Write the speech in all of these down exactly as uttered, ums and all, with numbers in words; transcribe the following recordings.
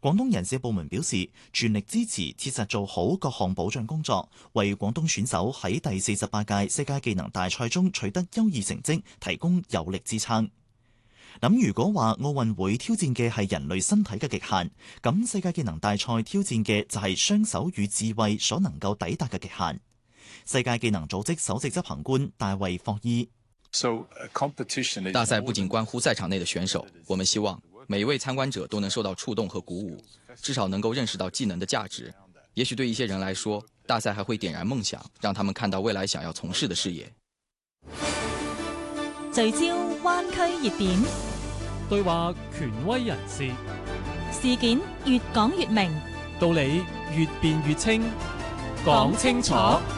廣東人事部門表示，全力支持切實做好各項保障工作，為廣東選手喺第四十八屆世界技能大賽中取得優異成績提供有力支撐。咁如果話奧運會挑戰嘅係人類身體嘅極限，咁世界技能大賽挑戰嘅就係雙手與智慧所能夠抵達嘅極限。世界技能組織首席執行官大衛霍伊： 大賽不僅關乎賽場內的選手，我們希望每一位參觀者都能受到觸動和鼓舞，至少能夠認識到技能的價值。也許對一些人來說，大賽還會點燃夢想，讓他們看到未來想要從事的事業。 聚焦灣區熱點， 對話權威人士， 事件越講越明， 道理越辯越清，講清楚。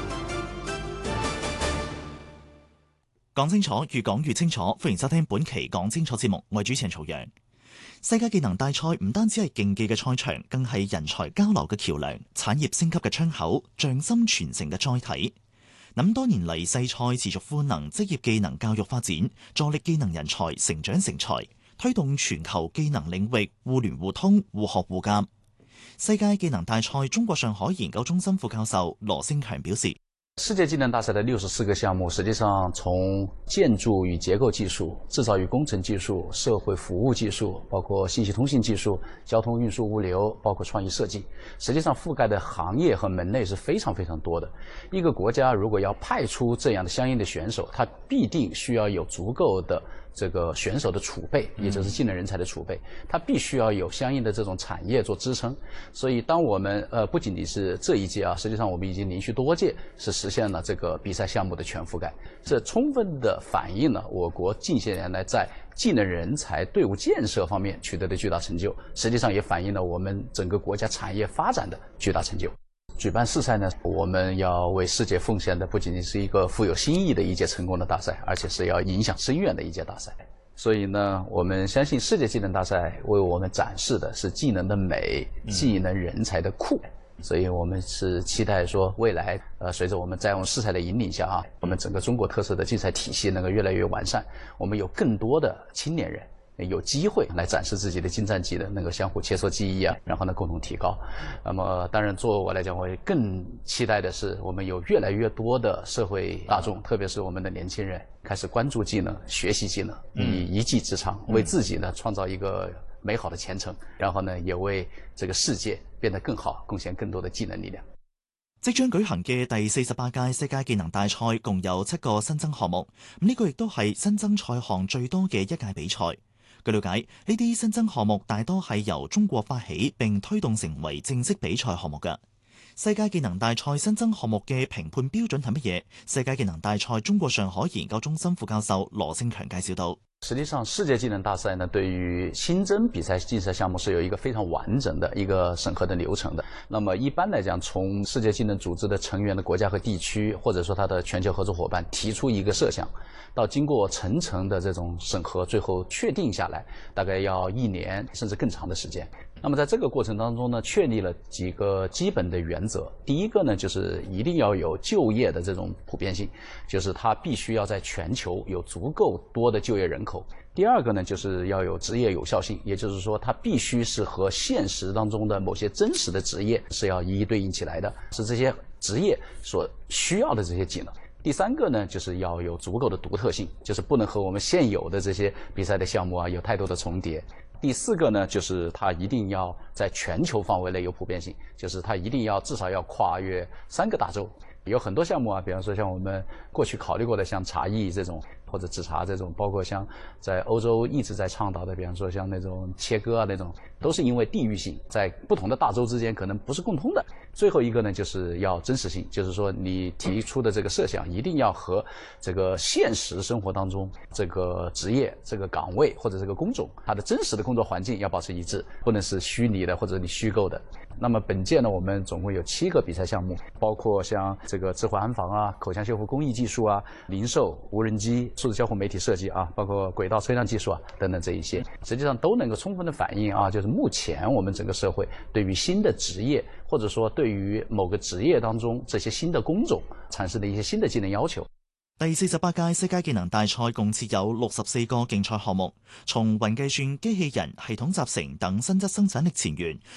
講清楚，越講越清楚。歡迎收聽本期講清楚節目，我係主持人曹陽。世界技能大賽唔單止係競技嘅賽場，更係人才交流嘅橋樑、產業升級嘅窗口、匠心傳承嘅載體。咁多年嚟，世賽持續賦能職業技能教育發展，助力技能人才成長成才，推動全球技能領域互聯互通、互學互鑒。世界技能大賽中國上海研究中心副教授羅星強表示， 世界技能大賽的六十四個項目，實際上從建築與結構技術、製造與工程技術、社會服務技術，包括信息通信技術、交通運輸物流，包括創意設計，實際上覆蓋的行業和門類是非常非常多的。一個國家如果要派出這樣的相應的選手，它必定需要有足夠的這個選手的儲備，也就是技能人才的儲備，它必須要有相應的這種產業做支撐。所以當我們呃不僅僅是這一屆啊，實際上我們已經連續多屆是實現了這個比賽項目的全覆蓋，這充分的反映了我國近些年來在技能人才隊伍建設方面取得的巨大成就，實際上也反映了我們整個國家產業發展的巨大成就。舉辦世賽呢，我們要為世界奉獻的不僅僅是一個富有新意的一屆成功的大賽，而且是要影響深遠的一屆大賽。所以呢，我們相信世界技能大賽為我們展示的是技能的美、技能人才的酷。所以我們是期待說，未來呃，隨着我們在我們世賽的引領下啊，我們整個中國特色的競賽體系能夠越來越完善，我們有更多的青年人有機會來展示自己的精湛技能，能夠相互切磋技藝啊，然後呢共同提高。那麼當然，作為我來講，我更期待的是，我們有越來越多的社會大眾，特別是我們的年輕人，開始關注技能、學習技能，以一技之長為自己呢創造一個美好的前程，然後呢也為這個世界變得更好，貢獻更多的技能力量。 即將舉行嘅第四十八屆世界技能大賽共有七個新增項目，咁呢個亦都係新增賽項最多嘅一屆比賽。據了解，呢啲新增項目大多係由中國發起並推動成為正式比賽項目嘅。世界技能大賽新增項目嘅評判標準係乜嘢？世界技能大賽中國上海研究中心副教授羅星強介紹到。 實際上，世界技能大賽呢，對於新增比賽競賽項目是有一個非常完整的一個審核的流程的。那麼一般來講，從世界技能組織的成員的國家和地區，或者說它的全球合作夥伴提出一個設想，到經過層層的這種審核，最後確定下來，大概要一年甚至更長的時間。那麼在這個過程當中呢，確立了幾個基本的原則。第一個呢，就是一定要有就業的這種普遍性，就是它必須要在全球有足夠多的就業人口。第二個呢，就是要有職業有效性，也就是說它必須是和現實當中的某些真實的職業是要一一對應起來的，是這些職業所需要的這些技能。第三個呢，就是要有足夠的獨特性，就是不能和我們現有的這些比賽的項目啊有太多的重疊。第四個呢，就是它一定要在全球範圍內有普遍性，就是它一定要至少要跨越三個大洲。有很多項目啊，比方說像我們過去考慮過的，像茶藝這種或者製茶這種，包括像在歐洲一直在倡導的，比方說像那種切割啊那種，都是因為地域性，在不同的大洲之間可能不是共通的。最後一個呢，就是要真實性，就是說你提出的這個設想一定要和這個現實生活當中這個職業、這個崗位或者這個工種，它的真實的工作環境要保持一致，不能是虛擬的或者你虛構的。那麼本屆呢，我們總共有七個比賽項目，包括像這個智慧安防啊、口腔修復工藝技術啊、零售、無人機、數字交互媒體設計啊，包括軌道車輛技術啊等等這一些，實際上都能夠充分的反映啊，就是目前我們整個社會對於新的職業，或者說對於某個職業當中這些新的工種產生的一些新的技能要求。 第四十八屆世界技能大賽共設有六十四個競賽項目，從雲計算、機器人、系統集成等新質生產力前沿，